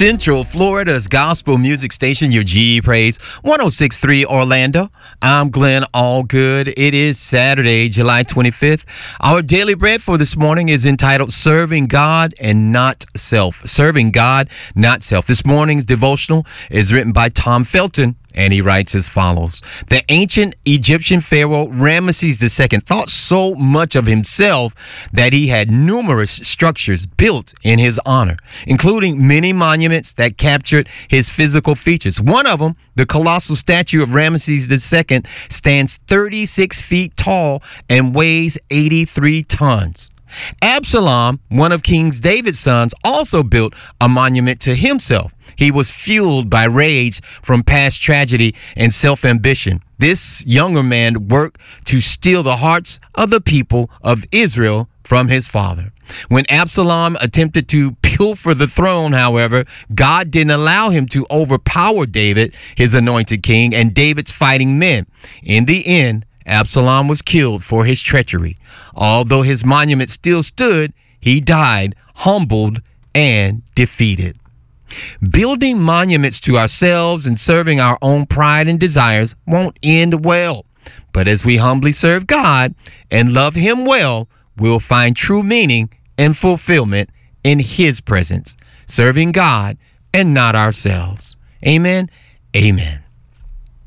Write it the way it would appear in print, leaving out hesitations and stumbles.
Central Florida's gospel music station, your GE Praise, 106.3 Orlando. I'm Glenn Allgood. It is Saturday, July 25th. Our daily bread for this morning is entitled Serving God and Not Self. Serving God, Not Self. This morning's devotional is written by Tom Felton, and he writes as follows. The ancient Egyptian pharaoh Ramesses II thought so much of himself that he had numerous structures built in his honor, including many monuments that captured his physical features. One of them, the colossal statue of Ramesses II, stands 36 feet tall and weighs 83 tons. Absalom, one of King David's sons, also built a monument to himself. He was fueled by rage from past tragedy and self-ambition. This younger man worked to steal the hearts of the people of Israel from his father. When Absalom attempted to pilfer the throne, however, God didn't allow him to overpower David, his anointed king, and David's fighting men. In the end, Absalom was killed for his treachery. Although his monument still stood, he died humbled and defeated. Building monuments to ourselves and serving our own pride and desires won't end well. But as we humbly serve God and love Him well, we'll find true meaning and fulfillment in His presence, serving God and not ourselves. Amen. Amen.